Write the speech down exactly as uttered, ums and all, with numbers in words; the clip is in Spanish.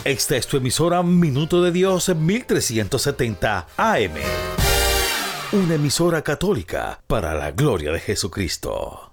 Esta es tu emisora Minuto de Dios mil trescientos setenta A M. Una emisora católica para la gloria de Jesucristo.